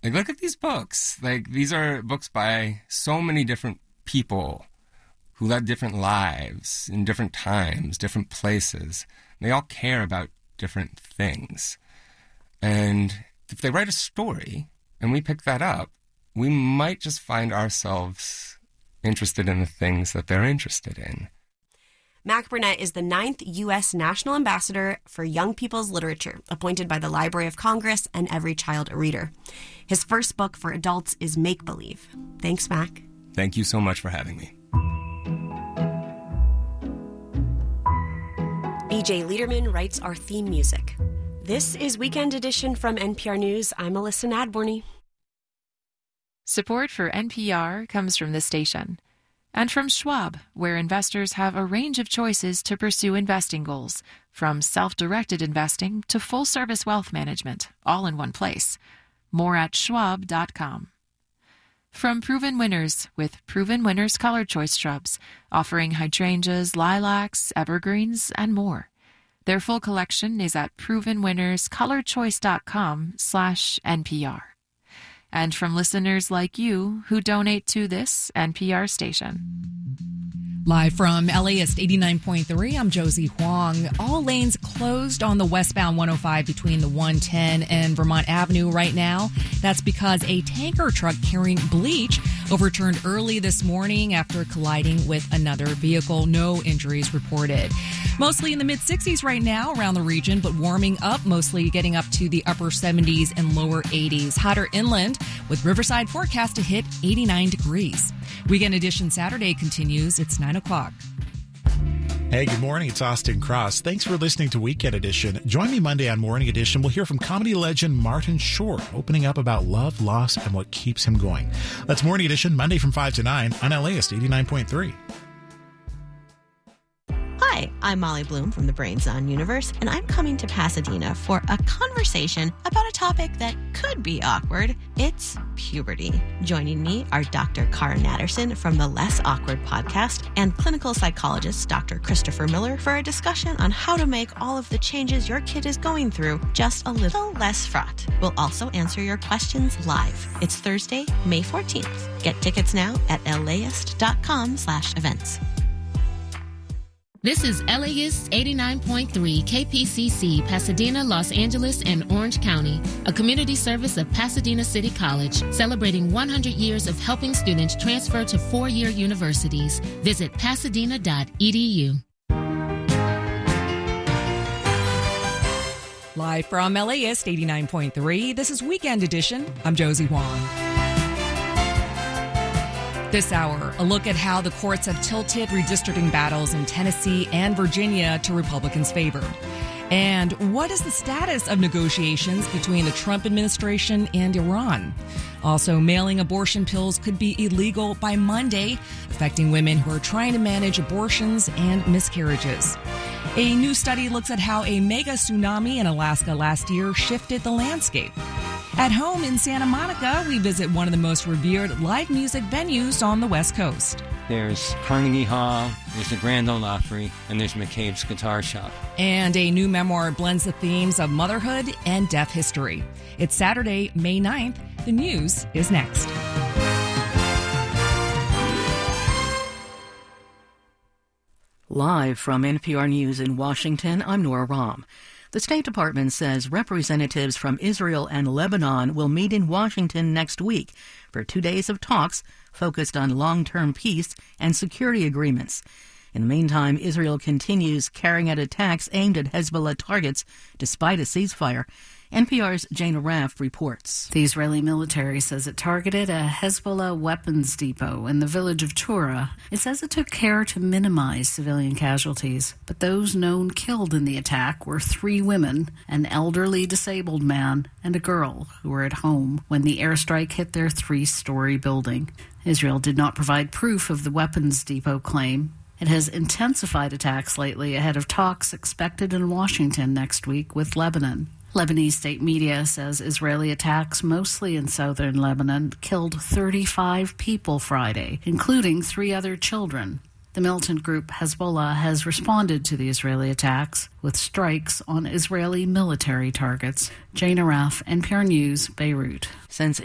Like, look at these books. Like, these are books by so many different people who led different lives in different times, different places. They all care about different things. And if they write a story and we pick that up, we might just find ourselves interested in the things that they're interested in. Mac Burnett is the 9th U.S. National Ambassador for Young People's Literature, appointed by the Library of Congress and Every Child a Reader. His first book for adults is Make Believe. Thanks, Mac. Thank you so much for having me. BJ Liederman writes our theme music. This is Weekend Edition from NPR News. I'm Alyssa Nadworny. Support for NPR comes from this station and from Schwab, where investors have a range of choices to pursue investing goals, from self-directed investing to full-service wealth management, all in one place. More at schwab.com. From Proven Winners, with Proven Winners Color Choice shrubs, offering hydrangeas, lilacs, evergreens, and more. Their full collection is at provenwinnerscolorchoice.com/NPR. And from listeners like you who donate to this NPR station. Live from LAist 89.3, I'm Josie Huang. All lanes closed on the westbound 105 between the 110 and Vermont Avenue right now. That's because a tanker truck carrying bleach overturned early this morning after colliding with another vehicle. No injuries reported. Mostly in the mid-60s right now around the region, but warming up, mostly getting up to the upper 70s and lower 80s. Hotter inland, with Riverside forecast to hit 89 degrees. Weekend Edition Saturday continues. It's 9 o'clock. Hey, good morning. It's Austin Cross. Thanks for listening to Weekend Edition. Join me Monday on Morning Edition. We'll hear from comedy legend Martin Short, opening up about love, loss, and what keeps him going. That's Morning Edition, Monday from 5 to 9 on LAist 89.3. Hi, I'm Molly Bloom from the Brains On Universe, and I'm coming to Pasadena for a conversation about a topic that could be awkward. It's puberty. Joining me are Dr. Cara Natterson from the Less Awkward podcast and clinical psychologist Dr. Christopher Miller for a discussion on how to make all of the changes your kid is going through just a little less fraught. We'll also answer your questions live. It's Thursday, May 14th. Get tickets now at laist.com/events. This is LAist 89.3 KPCC, Pasadena, Los Angeles, and Orange County, a community service of Pasadena City College, celebrating 100 years of helping students transfer to four-year universities. Visit pasadena.edu. Live from LAist 89.3, this is Weekend Edition. I'm Josie Huang. This hour, a look at how the courts have tilted redistricting battles in Tennessee and Virginia to Republicans' favor. And what is the status of negotiations between the Trump administration and Iran? Also, mailing abortion pills could be illegal by Monday, affecting women who are trying to manage abortions and miscarriages. A new study looks at how a mega tsunami in Alaska last year shifted the landscape. At home in Santa Monica, we visit one of the most revered live music venues on the West Coast. There's Carnegie Hall, there's the Grand Ole Opry, and there's McCabe's Guitar Shop. And a new memoir blends the themes of motherhood and deaf history. It's Saturday, May 9th. The news is next. Live from NPR News in Washington, I'm Nora Rahm. The State Department says representatives from Israel and Lebanon will meet in Washington next week for 2 days of talks focused on long-term peace and security agreements. In the meantime, Israel continues carrying out attacks aimed at Hezbollah targets despite a ceasefire. NPR's Jana Raff reports. The Israeli military says it targeted a Hezbollah weapons depot in the village of Tura. It says it took care to minimize civilian casualties, but those known killed in the attack were 3 women, an elderly disabled man, and a girl who were at home when the airstrike hit their 3-story building. Israel did not provide proof of the weapons depot claim. It has intensified attacks lately ahead of talks expected in Washington next week with Lebanon. Lebanese state media says Israeli attacks, mostly in southern Lebanon, killed 35 people Friday, including 3 other children. The militant group Hezbollah has responded to the Israeli attacks with strikes on Israeli military targets. Jana Raff, NPR News, Beirut. Since